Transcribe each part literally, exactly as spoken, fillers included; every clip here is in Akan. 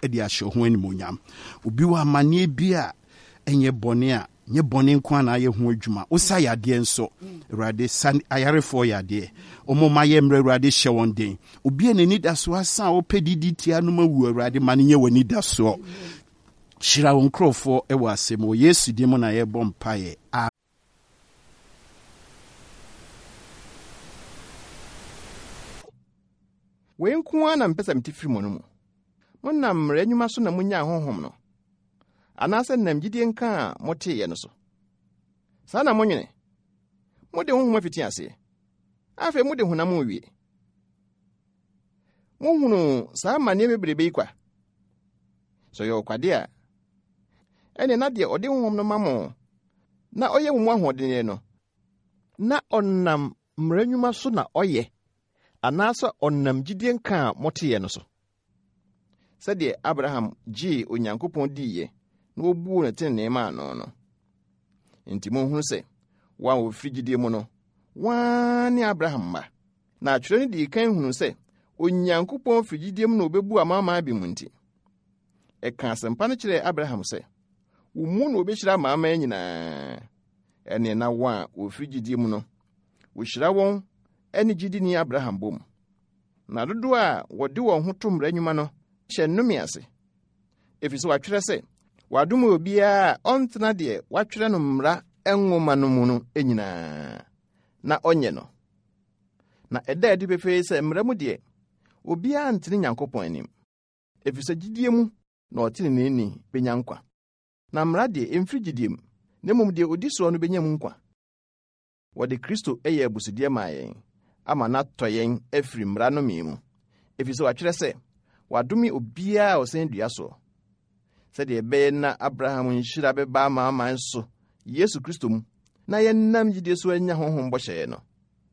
de ahye ho animonyam obi wa amane bi a enye bone a nye bone nko na ye ho adwuma osa yade nso Awurade san ayarefo yade omo maye mre Awurade hye won den obi enani da so asa opedidi tia no mawu Awurade mane nye wani da so shira won krofo e wa asemo Yesu di mo na ye bom paye a we nko ana mpesa mtifiri mo no mu monna mre nwuma so na munya honhom no anase nam gidie nka mote ye no so sa na monwene mode honhom afiti ase afa mode honam wie monhunu sa mane bebrebe ikwa so yo kwade a ene na de ode honhom no mamo na oye mu ahodene no na onnam mre nwuma so na oye anasa onnam gidie nka mote ye no so sɛdeɛ Abraham gye Onyankopɔn diye na obu ne tene ma no no enti monhunu sɛ wa wo frigidie mu no wa ne Abraham ma na atwerɛ ne di kan hunu sɛ Onyankopɔn frigidie mu no obebu amama bi mu nti ɛka asɛmpa no kyerɛ Abraham sɛ wo mu no obehyira amama nyinaa ɛne na wa wo frigidie mu no wo hyira wɔn ɛne gidi ni Abraham bom na dodo a wɔde wɔn ho to mmara nnwuma no hyɛ nnome ase efisɛ watwerɛ sɛ wadom obi a ɔntena deɛ watwerɛ no mmara enwoma no mu no enyinaa na ɔnyɛ no na ɛda adi pefee sɛ mmara mu deɛ obi a ntene Nyankopɔn anim efisɛ gidie mu na ɔtene ne ni benya nkwa na mmara deɛ emfiri gidie mu na mmom deɛ odi so no benya mu nkwa wɔde Kristo ɛyɛ abusudie ma yɛn ama na tɔ yɛn afiri mmara no mu efisɛ watwerɛ sɛ wadome obiara ɔsɛn dua so sɛdeɛ ɛbɛyɛ na Abraham nhyira bɛba ama so Yesu Kristo mu na yɛnam gidie so anya honhom bɔhyɛ no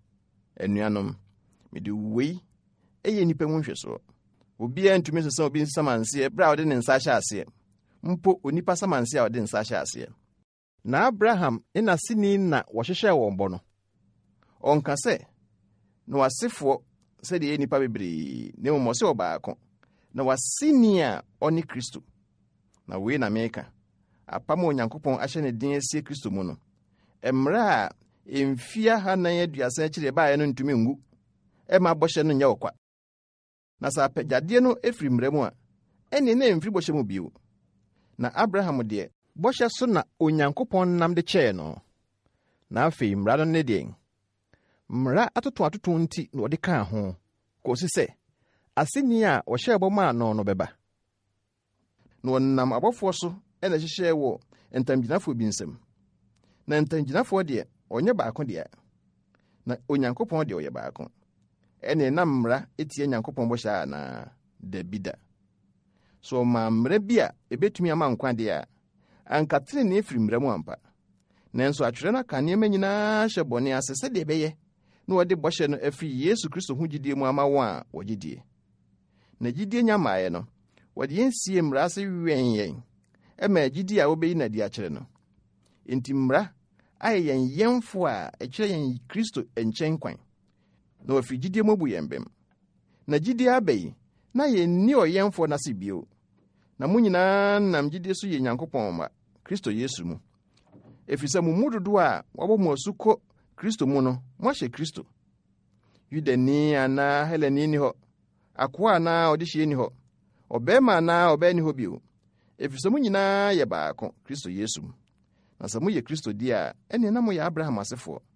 anuanom mede wei ɛyɛ nipa mu nhwɛso obiara ntumi sɛ obi nsamanse bra ɔde ne nsa hyɛ ase mpo onipa samanse a ɔde nsa hyɛ ase na Abraham ina sini na wɔhyehyɛ wɔn bɔ no ɔnka sɛ na wasefo sɛdeɛ nipa bebree ne mo sɛ ɔbaako na wasini a ɔne Kristo na wei na meka apam Onyankopɔn ahyɛ ne din asie Kristo mu no emra a emfia hanan aduasa kyire bae no ntumi ngu ema bɔhyɛ no nyɛ okwa na sa apagade no efiri mmara mu a ene na emfiri bɔhyɛ mu bio na Abraham de bɔhyɛ so na Onyankopɔn nam de kyɛɛ no na afei mmara no ne den mmara atoto atoto nti na ɔde kaa ho kosi sɛ aseni a wɔhyɛ bɔ ma no no bɛba na wɔnam abɔfoɔ so ɛna hyehyɛ wɔ ntamgyinafoɔ bi nsam na ntamgyinafoɔ deɛ ɔnyɛ baako deɛ na Onyankopɔn deɛ ɔyɛ baako ɛne na mmara etie Nyankopɔn bɔhyɛ na da bida so ma mmara bi a ebetumi ama nkwa deɛ a ankatere ne efiri mmara mu ampa nanso atwerɛ na ka nneɛma nyinaa hyɛ bɔne ase sɛdeɛ ɛbɛyɛ na wɔde bɔhyɛ no afiri Yesu Kristo ho gidie mu ama wɔn a wɔgyidie na gidie nyamaeɛ no wɔde yɛn sie mmara ase wɛn yɛn ɛma gidie a wɔbɛyi na di akyerɛ no enti mmara ayɛ yɛn yɛmfo a ɛkyerɛ yɛn Kristo nkyɛn kwan na wɔfiri gidie mu bu yɛn bɛm na gidie abɛyi na yɛn ni ɔyɛmfo na se bio na mo nyinaa nam gidie so yɛ Nyankopɔn ma Kristo Yesu mu efisɛ mo mu dodo a wɔbɔ mo asu kɔ Kristo mu no mo ahyɛ Kristo Yudani ana Helani ni hɔ akoa na ɔde hye ni hɔ ɔbɛma na ɔbɛ ni hɔ bio efisɛ mo nyinaa yɛ baako Kristo Yesu mu na sɛ mo yɛ Kristo di a ɛne na mo yɛ Abraham asefo